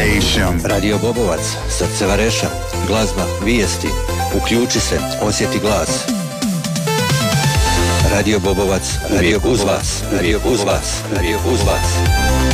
station. Radio Bobovac, srce Vareša, glazba, vijesti, uključi se, osjeti glas. Radio Bobovac, radio uz vas, radio uz vas, radio uz vas.